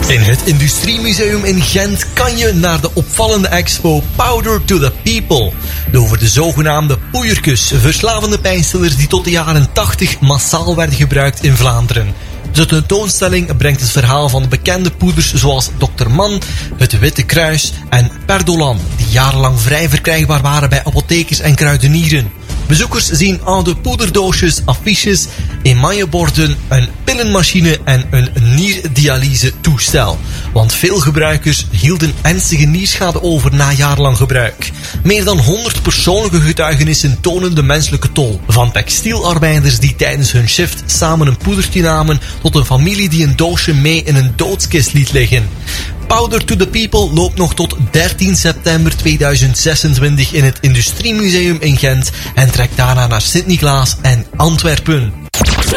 In het Industriemuseum in Gent kan je naar de opvallende expo Powder to the People. Over de zogenaamde poeiertjes, verslavende pijnstillers die tot de jaren 80 massaal werden gebruikt in Vlaanderen. De tentoonstelling brengt het verhaal van de bekende poeders zoals Dr. Man, het Witte Kruis en Perdolan, die jarenlang vrij verkrijgbaar waren bij apothekers en kruidenieren. Bezoekers zien oude poederdoosjes, affiches, emailleborden, een pillenmachine en een nierdialyse-toestel. Want veel gebruikers hielden ernstige nierschade over na jarenlang gebruik. Meer dan 100 persoonlijke getuigenissen tonen de menselijke tol. Van textielarbeiders die tijdens hun shift samen een poedertje namen, tot een familie die een doosje mee in een doodskist liet liggen. Powder to the People loopt nog tot 13 september 2026 in het Industriemuseum in Gent en trekt daarna naar Sint-Niklaas en Antwerpen.